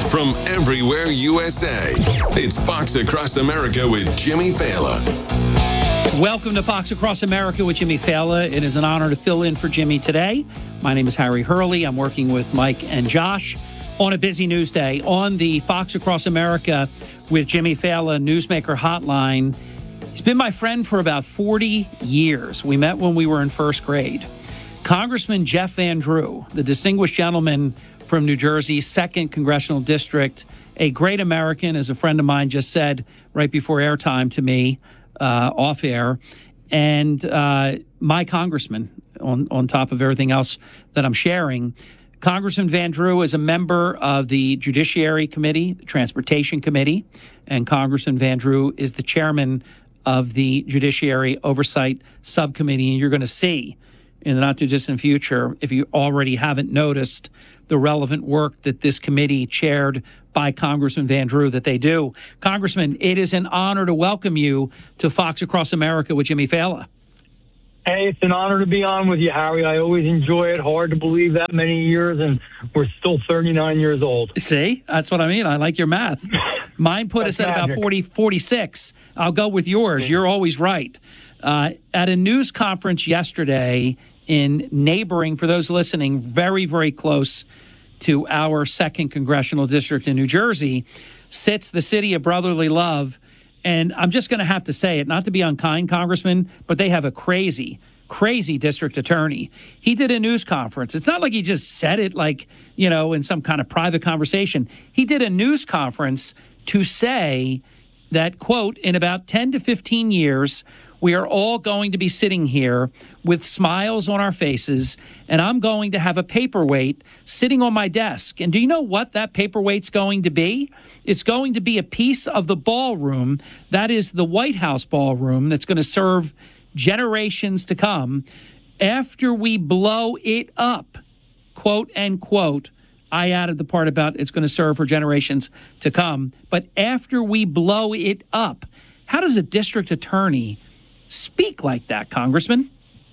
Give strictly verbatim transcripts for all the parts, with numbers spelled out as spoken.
from everywhere U S A. It's Fox Across America with Jimmy Fallon. Welcome to Fox Across America with Jimmy Fallon. It is an honor to fill in for Jimmy today. My name is Harry Hurley. I'm working with Mike and Josh on a busy news day on the Fox Across America with Jimmy Fallon Newsmaker Hotline. He's been my friend for about forty years. We met when we were in first grade. Congressman Jeff Van Drew, the distinguished gentleman from New Jersey's second Congressional District, a great American, as a friend of mine just said right before airtime to me, uh, off air, and uh, my congressman on, on top of everything else that I'm sharing. Congressman Van Drew is a member of the Judiciary Committee, the Transportation Committee, and Congressman Van Drew is the chairman of the Judiciary Oversight Subcommittee. And you're going to see in the not-too-distant future, if you already haven't noticed, the relevant work that this committee chaired by Congressman Van Drew that they do. Congressman, it is an honor to welcome you to Fox Across America with Jimmy Fallon. Hey, it's an honor to be on with you, Harry. I always enjoy it. Hard to believe that many years, and we're still thirty-nine years old. See, that's what I mean. I like your math. Mine put us at magic. About forty, forty-six. I'll go with yours. You're always right. Uh, at a news conference yesterday in neighboring, for those listening, very, very close to our second congressional district in New Jersey, sits the city of brotherly love. And I'm just going to have to say it, not to be unkind, Congressman, but they have a crazy, crazy district attorney. He did a news conference. It's not like he just said it like, you know, in some kind of private conversation. He did a news conference to say that, quote, in about ten to fifteen years, we are all going to be sitting here with smiles on our faces, and I'm going to have a paperweight sitting on my desk. And do you know what that paperweight's going to be? It's going to be a piece of the ballroom, that is the White House ballroom, that's going to serve generations to come after we blow it up, quote, end quote. I added the part about it's going to serve for generations to come. But after we blow it up, how does a district attorney speak like that, Congressman?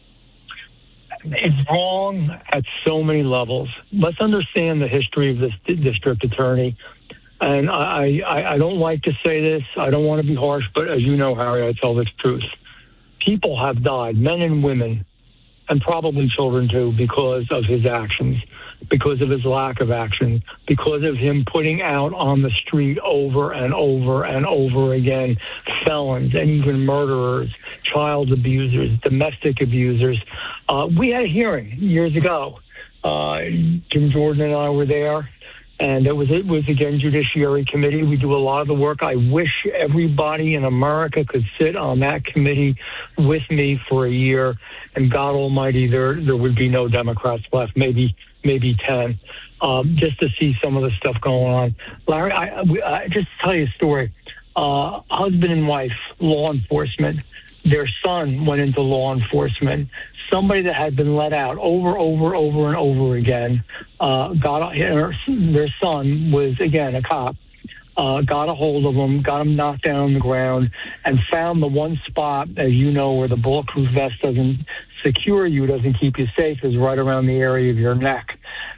It's wrong at so many levels. Let's understand the history of this district attorney. And I, I, I don't like to say this. I don't want to be harsh, but as you know, Harry, I tell the truth. People have died, men and women, and probably children too, because of his actions, because of his lack of action, because of him putting out on the street over and over and over again felons and even murderers, child abusers, domestic abusers. Uh, we had a hearing years ago. Uh, Jim Jordan and I were there, and it was, it was, again, Judiciary Committee. We do a lot of the work. I wish everybody in America could sit on that committee with me for a year, and God almighty, there there would be no Democrats left, maybe maybe ten, um, just to see some of the stuff going on. Larry, I, I, I just tell you a story. Uh, husband and wife, law enforcement, their son went into law enforcement. Somebody that had been let out over, over, over, and over again, uh, got her, their son was, again, a cop, uh, got a hold of him, got him knocked down on the ground, and found the one spot, as you know, where the bulletproof vest doesn't secure you, doesn't keep you safe, is right around the area of your neck,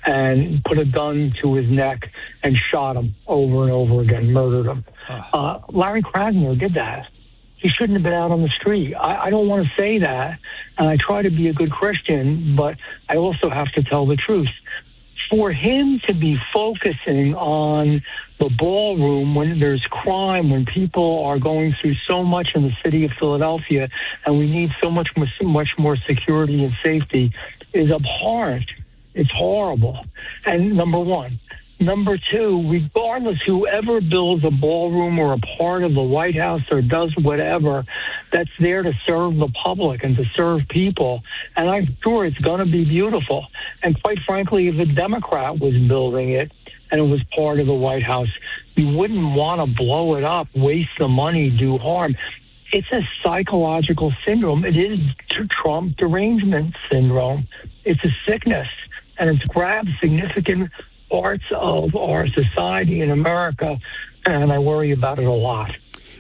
and put a gun to his neck and shot him over and over again, murdered him. Uh, Larry Krasner did that. He shouldn't have been out on the street. I, I don't want to say that, and I try to be a good Christian, but I also have to tell the truth. For him to be focusing on the ballroom when there's crime, when people are going through so much in the city of Philadelphia, and we need so much, much more security and safety, is abhorrent. It's horrible. And number one. Number two, regardless, whoever builds a ballroom or a part of the White House or does whatever, that's there to serve the public and to serve people. And I'm sure it's going to be beautiful. And quite frankly, if a Democrat was building it and it was part of the White House, you wouldn't want to blow it up, waste the money, do harm. It's a psychological syndrome. It is Trump derangement syndrome. It's a sickness, and it's grabbed significant parts of our society in America, and I worry about it a lot.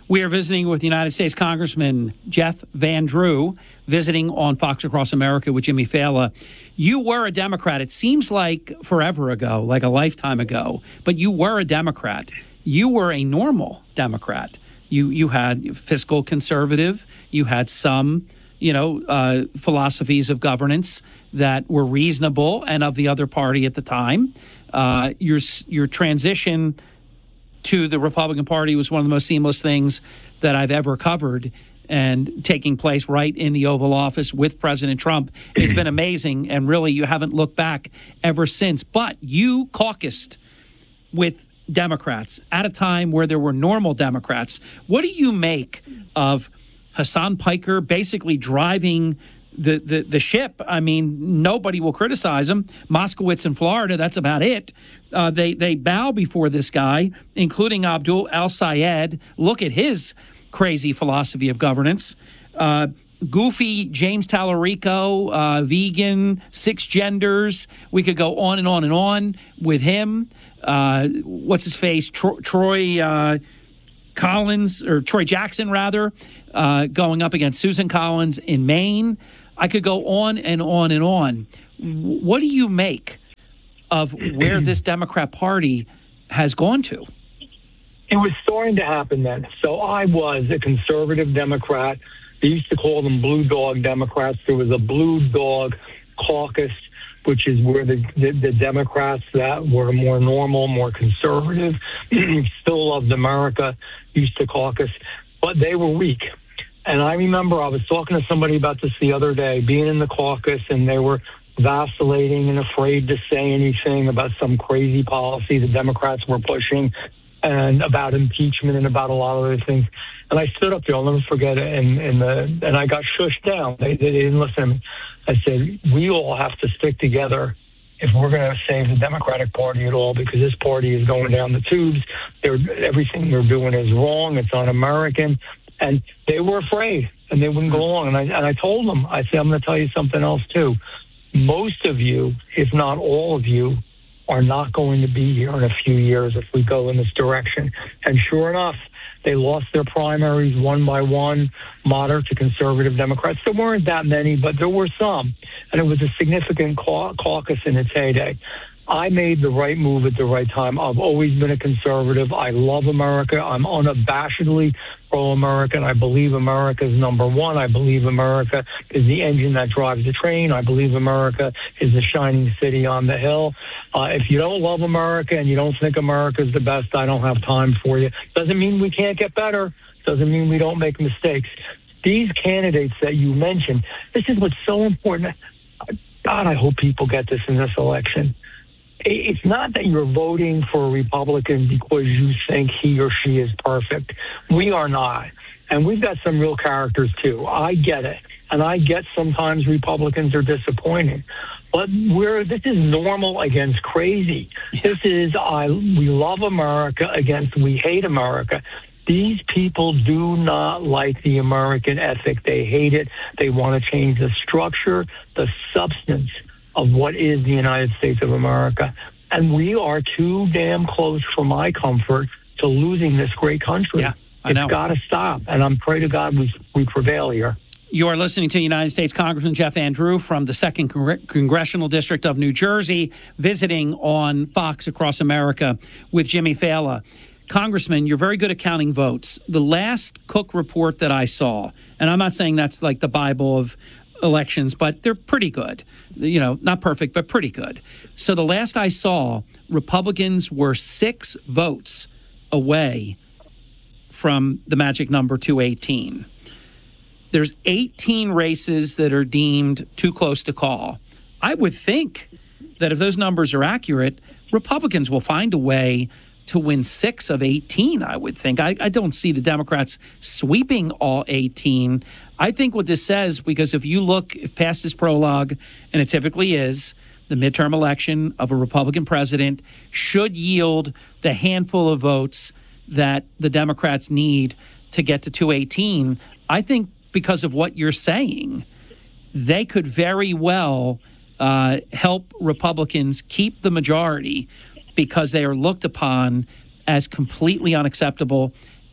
We are visiting with United States Congressman Jeff Van Drew, visiting on Fox Across America with Jimmy Fallon. You were a Democrat. It seems like forever ago, like a lifetime ago, but you were a Democrat. You were a normal Democrat. You you had fiscal conservative. You had some, you know, uh, philosophies of governance that were reasonable and of the other party at the time. Uh, your your transition to the Republican Party was one of the most seamless things that I've ever covered, and taking place right in the Oval Office with President Trump. It's been amazing, and really you haven't looked back ever since. But you caucused with Democrats at a time where there were normal Democrats. What do you make of Hassan Piker basically driving the, the, the ship? I mean, nobody will criticize him. Moskowitz in Florida, that's about it. Uh, they, they bow before this guy, including Abdul El-Sayed. Look at his crazy philosophy of governance. Uh, goofy James Tallarico, uh, vegan, six genders. We could go on and on and on with him. Uh, what's his face? Tro- Troy uh, Collins, or Troy Jackson, rather, uh, going up against Susan Collins in Maine. I could go on and on and on. What do you make of where this Democrat Party has gone to? It was starting to happen then. So I was a conservative Democrat. They used to call them blue dog Democrats. There was a blue dog caucus, which is where the, the, the Democrats that were more normal, more conservative, still loved America, used to caucus, but they were weak. And I remember I was talking to somebody about this the other day, being in the caucus, and they were vacillating and afraid to say anything about some crazy policy the Democrats were pushing, and about impeachment and about a lot of other things. And I stood up there, I'll never forget it, and, and, the, and I got shushed down. They, they didn't listen to me. I said, we all have to stick together if we're going to save the Democratic Party at all, because this party is going down the tubes. They're, everything they're doing is wrong. It's un-American. And they were afraid, and they wouldn't go along. And I, and I told them, I said, I'm going to tell you something else, too. Most of you, if not all of you, are not going to be here in a few years if we go in this direction. And sure enough, they lost their primaries one by one, moderate to conservative Democrats. There weren't that many, but there were some. And it was a significant cau- caucus in its heyday. I made the right move at the right time. I've always been a conservative. I love America. I'm unabashedly pro-American. I believe America is number one. I believe America is the engine that drives the train. I believe America is the shining city on the hill. Uh, if you don't love America and you don't think America is the best, I don't have time for you. Doesn't mean we can't get better. Doesn't mean we don't make mistakes. These candidates that you mentioned, this is what's so important. God, I hope people get this in this election. It's not that you're voting for a Republican because you think he or she is perfect. We are not. And we've got some real characters, too. I get it. And I get sometimes Republicans are disappointing. But we're this is normal against crazy. This is I we love America against we hate America. These people do not like the American ethic. They hate it. They want to change the structure, the substance of what is the United States of America. And we are too damn close for my comfort to losing this great country. Yeah, I know. It's got to stop. And I'm pray to God we, we prevail here. You are listening to United States Congressman Jeff Van Drew from the second Congre- Congressional District of New Jersey, visiting on Fox Across America with Jimmy Fallon. Congressman, you're very good at counting votes. The last Cook report that I saw, and I'm not saying that's like the Bible of elections, but they're pretty good. You know, not perfect, but pretty good. So the last I saw, Republicans were six votes away from the magic number two eighteen. There's eighteen races that are deemed too close to call. I would think that if those numbers are accurate, Republicans will find a way to win six of eighteen, I would think. I, I don't see the Democrats sweeping all eighteen. I think what this says, because if you look, if past this prologue, and it typically is, the midterm election of a Republican president should yield the handful of votes that the Democrats need to get to two eighteen. I think because of what you're saying, they could very well uh, help Republicans keep the majority, because they are looked upon as completely unacceptable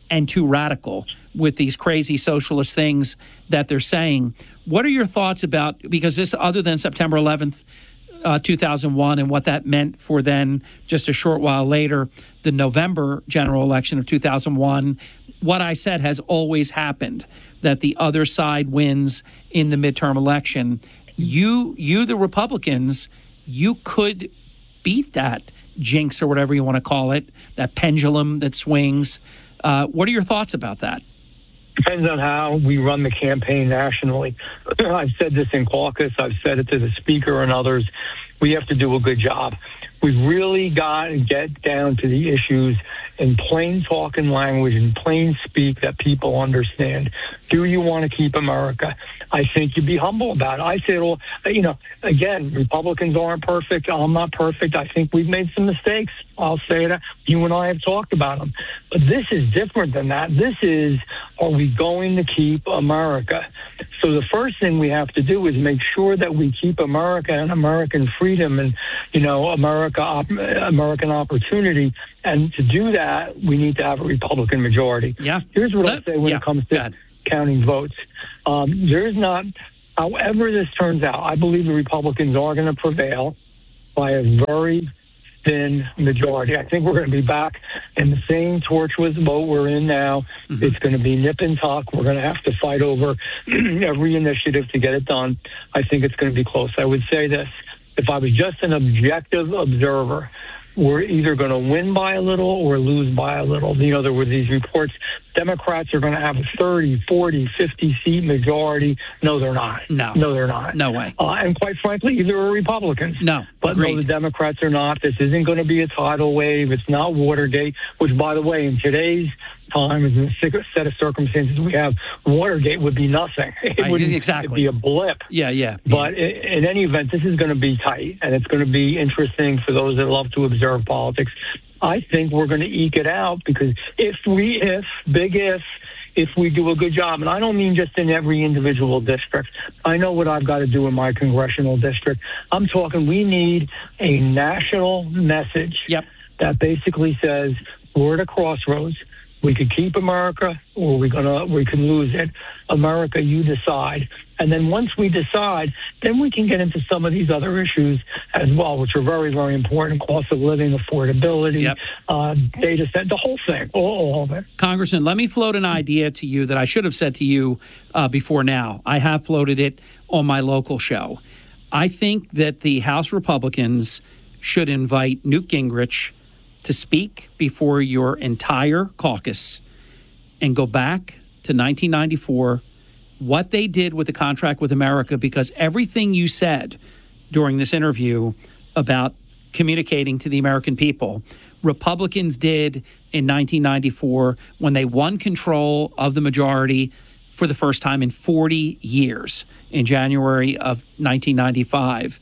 and too radical with these crazy socialist things that they're saying. What are your thoughts about, because this, other than September eleventh, uh, two thousand one, and what that meant for then, just a short while later, the November general election of two thousand one, what I said has always happened, that the other side wins in the midterm election. You, you, the Republicans, you could beat that jinx or whatever you want to call it, that pendulum that swings. Uh, what are your thoughts about that? Depends on how we run the campaign nationally. I've said this in caucus. I've said it to the speaker and others. We have to do a good job. We've really got to get down to the issues in plain talking language and plain speak that people understand. Do you want to keep America? I think you'd be humble about it. I say it all, you know, again, Republicans aren't perfect. I'm not perfect. I think we've made some mistakes. I'll say that. You and I have talked about them. But this is different than that. This is, are we going to keep America? So the first thing we have to do is make sure that we keep America and American freedom and, you know, America, American opportunity. And to do that, we need to have a Republican majority. Yeah. Here's what Let, I say when yeah, it comes to counting votes. Um, there's not, however this turns out, I believe the Republicans are going to prevail by a very thin majority. I think we're going to be back in the same tortuous boat we're in now. Mm-hmm. It's going to be nip and tuck. We're going to have to fight over every initiative to get it done. I think it's going to be close. I would say this, if I was just an objective observer, we're either going to win by a little or lose by a little. You know, there were these reports, Democrats are going to have a thirty, forty, fifty seat majority. No, they're not. No. No, they're not. No way. Uh, and quite frankly, either are Republicans. No, But agreed. no, the Democrats are not. This isn't going to be a tidal wave. It's not Watergate, which, by the way, in today's time, in the set of circumstances we have, Watergate would be nothing. It I, wouldn't exactly. it'd be a blip. Yeah, yeah. But yeah. in any event, this is going to be tight, and it's going to be interesting for those that love to observe politics. I think we're going to eke it out because if we, if, big if, if we do a good job, and I don't mean just in every individual district. I know what I've got to do in my congressional district. I'm talking we need a national message yep. that basically says we're at a crossroads. We could keep America or we're gonna we can lose it. America, you decide. And then once we decide, then we can get into some of these other issues as well, which are very, very important. Cost of living, affordability, yep. uh, data set, the whole thing, all, all of it. Congressman, let me float an idea to you that I should have said to you uh, before now. I have floated it on my local show. I think that the House Republicans should invite Newt Gingrich to speak before your entire caucus and go back to nineteen ninety-four, what they did with the contract with America, because everything you said during this interview about communicating to the American people, Republicans did in nineteen ninety-four when they won control of the majority for the first time in forty years in January of nineteen ninety-five.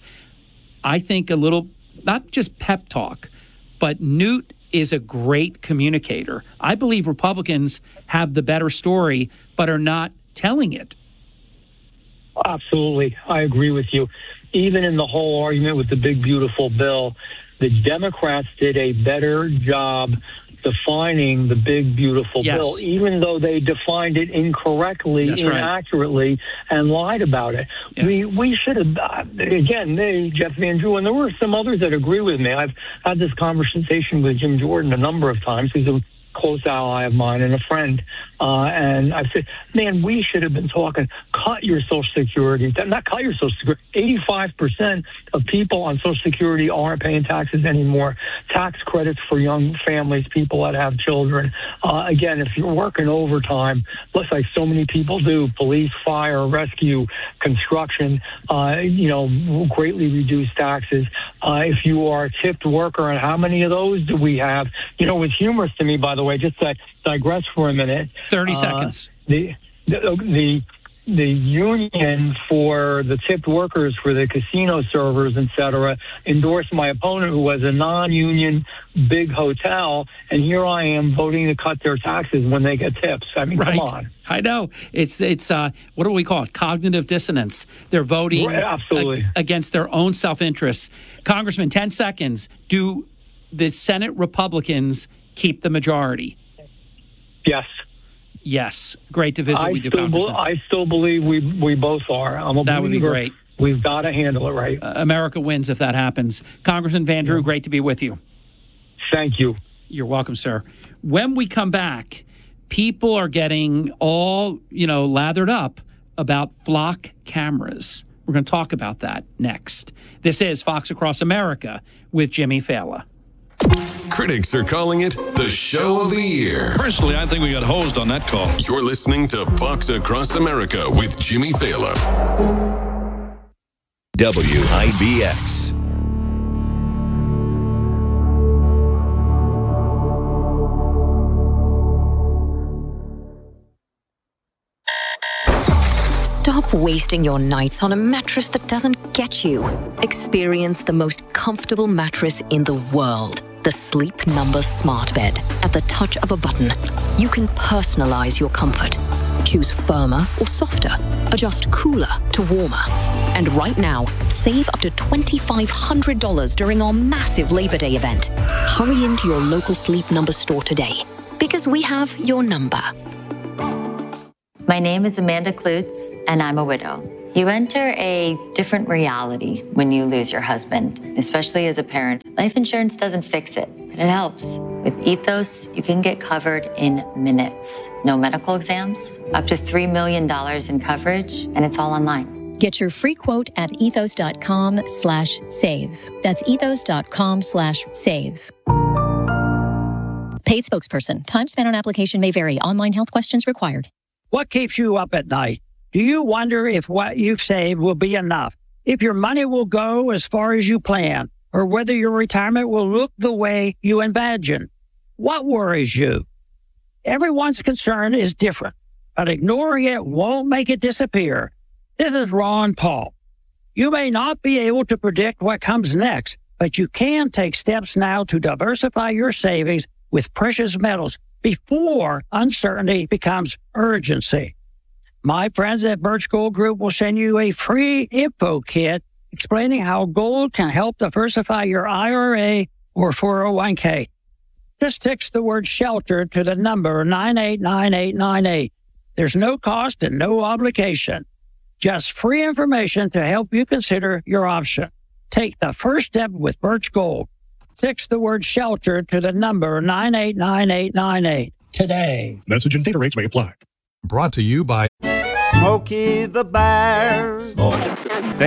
I think a little, not just pep talk, but Newt is a great communicator. I believe Republicans have the better story, but are not telling it. Absolutely. I agree with you. Even in the whole argument with the big, beautiful bill, the Democrats did a better job defining the big, beautiful yes. bill, even though they defined it incorrectly, That's inaccurately, right. and lied about it. Yeah. We we should have, uh, again, they, Jeff Van Drew, and there were some others that agree with me. I've had this conversation with Jim Jordan a number of times. He's a close ally of mine and a friend. Uh, and I said, man, we should have been talking, cut your Social Security, not cut your Social Security. eighty-five percent of people on Social Security aren't paying taxes anymore. Tax credits for young families, people that have children. Uh, again, if you're working overtime, looks like so many people do, police, fire, rescue, construction, uh, you know, greatly reduced taxes. Uh, if you are a tipped worker, and how many of those do we have? You know, it's humorous to me, by the way, just to digress for a minute. thirty uh, seconds. The, the, the, the union for the tipped workers, for the casino servers, et cetera, endorsed my opponent, who was a non-union big hotel, and here I am voting to cut their taxes when they get tips. I mean, right. come on. I know. It's, it's uh, what do we call it? Cognitive dissonance. They're voting right, absolutely. ag- against their own self-interest. Congressman, ten seconds. Do the Senate Republicans keep the majority? Yes. Yes. Great to visit I with you, still, Congressman. I still believe we we both are. I'm a that would be believer. great. We've got to handle it right. Uh, America wins if that happens. Congressman Van Drew, great to be with you. Thank you. You're welcome, sir. When we come back, people are getting all, you know, lathered up about flock cameras. We're going to talk about that next. This is Fox Across America with Jimmy Fallon. Critics are calling it the show of the year. Personally, I think we got hosed on that call. You're listening to Fox Across America with Jimmy Fallon. W I B X. Stop wasting your nights on a mattress that doesn't get you. Experience the most comfortable mattress in the world. The Sleep Number Smart Bed. At the touch of a button, you can personalize your comfort. Choose firmer or softer. Adjust cooler to warmer. And right now, save up to twenty-five hundred dollars during our massive Labor Day event. Hurry into your local Sleep Number store today, because we have your number. My name is Amanda Klutz, and I'm a widow. You enter a different reality when you lose your husband, especially as a parent. Life insurance doesn't fix it, but it helps. With Ethos, you can get covered in minutes. No medical exams, up to three million dollars in coverage, and it's all online. Get your free quote at ethos.com slash save. That's ethos.com slash save. Paid spokesperson. Time spent on application may vary. Online health questions required. What keeps you up at night? Do you wonder if what you've saved will be enough? If your money will go as far as you plan? Or whether your retirement will look the way you imagine? What worries you? Everyone's concern is different, but ignoring it won't make it disappear. This is Ron Paul. You may not be able to predict what comes next, but you can take steps now to diversify your savings with precious metals before uncertainty becomes urgency. My friends at Birch Gold Group will send you a free info kit explaining how gold can help diversify your I R A or four oh one k. Just text the word shelter to the number nine eight nine eight nine eight. There's no cost and no obligation. Just free information to help you consider your option. Take the first step with Birch Gold. Text the word shelter to the number nine eight nine eight nine eight today. Message and data rates may apply. Brought to you by Smokey the Bear.